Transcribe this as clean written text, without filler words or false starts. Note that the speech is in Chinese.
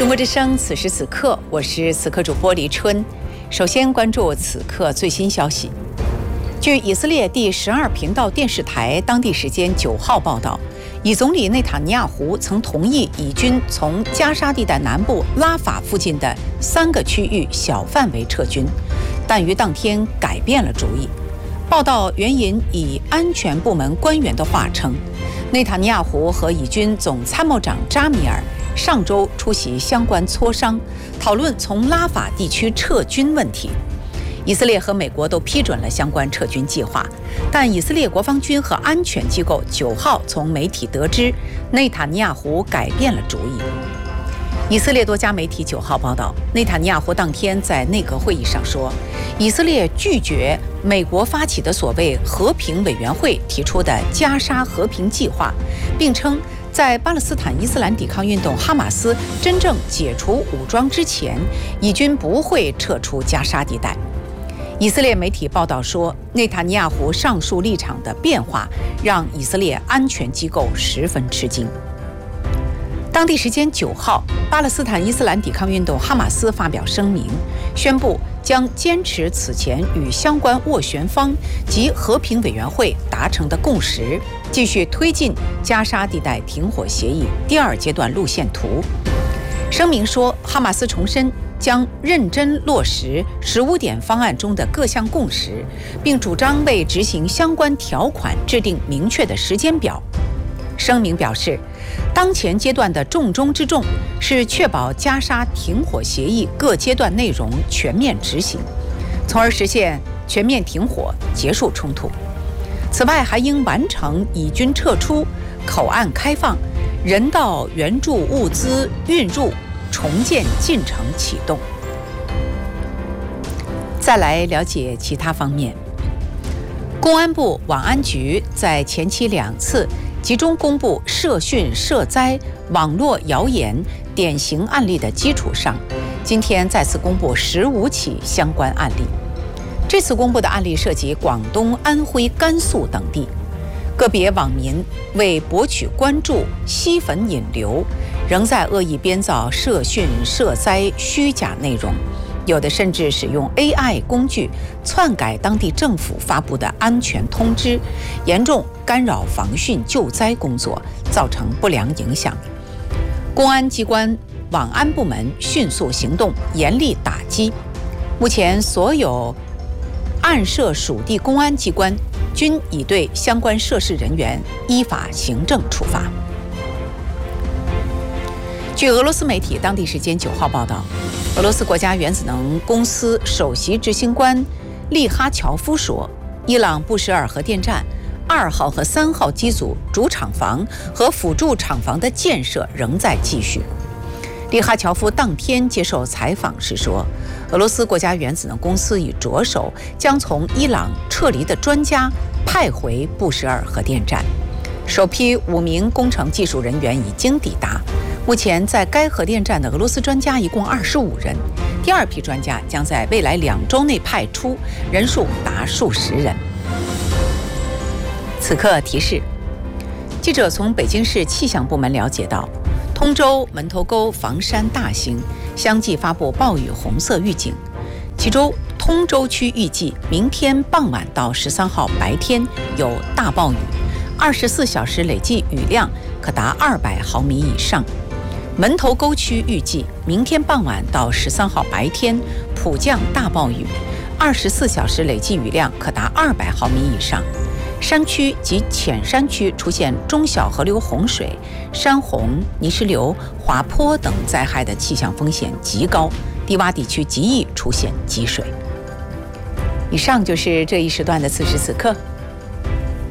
中国之声，此时此刻，我是此刻主播黎春。首先关注此刻最新消息。据以色列第12频道电视台当地时间9号报道，以总理内塔尼亚胡曾同意以军从加沙地带南部拉法附近的3个区域小范围撤军，但于当天改变了主意。报道援引以安全部门官员的话称，内塔尼亚胡和以军总参谋长扎米尔上周出席相关磋商，讨论从拉法地区撤军问题。以色列和美国都批准了相关撤军计划，但以色列国防军和安全机构9号从媒体得知，内塔尼亚胡改变了主意。以色列多家媒体9号报道，内塔尼亚胡当天在内阁会议上说，以色列拒绝美国发起的所谓和平委员会提出的加沙和平计划，并称在巴勒斯坦伊斯兰抵抗运动哈马斯真正解除武装之前，以军不会撤出加沙地带。以色列媒体报道说，内塔尼亚胡上述立场的变化让以色列安全机构十分吃惊。当地时间9号，巴勒斯坦伊斯兰抵抗运动哈马斯发表声明，宣布将坚持此前与相关斡旋方及和平委员会达成的共识，继续推进加沙地带停火协议第2阶段路线图。声明说，哈马斯重申将认真落实15点方案中的各项共识，并主张为执行相关条款制定明确的时间表。声明表示，当前阶段的重中之重是确保加沙停火协议各阶段内容全面执行，从而实现全面停火，结束冲突。此外，还应完成以军撤出、口岸开放、人道援助物资运入、重建进程启动。再来了解其他方面。公安部网安局在前期2次集中公布涉训涉灾网络谣言典型案例的基础上，今天再次公布15起相关案例。这次公布的案例涉及广东、安徽、甘肃等地。个别网民为博取关注、吸粉引流，仍在恶意编造涉训涉灾虚假内容，有的甚至使用 AI 工具篡改当地政府发布的安全通知，严重干扰防汛救灾工作，造成不良影响。公安机关网安部门迅速行动，严厉打击。目前所有案涉属地公安机关均已对相关涉事人员依法行政处罚。据俄罗斯媒体当地时间9号报道，俄罗斯国家原子能公司首席执行官利哈乔夫说，伊朗布什尔核电站2号和3号机组主厂房和辅助厂房的建设仍在继续。利哈乔夫当天接受采访时说，俄罗斯国家原子能公司已着手将从伊朗撤离的专家派回布什尔核电站，首批5名工程技术人员已经抵达。目前在该核电站的俄罗斯专家一共25人，第2批专家将在未来2周内派出，人数达数十人。此刻提示，记者从北京市气象部门了解到，通州、门头沟、房山、大兴相继发布暴雨红色预警，其中通州区预计明天傍晚到13号白天有大暴雨，24小时累计雨量可达200毫米以上。门头沟区预计明天傍晚到13号白天普降大暴雨，24小时累计雨量可达200毫米以上。山区及浅山区出现中小河流洪水、山洪、泥石流、滑坡等灾害的气象风险极高，低洼地区极易出现积水。以上就是这一时段的此时此刻，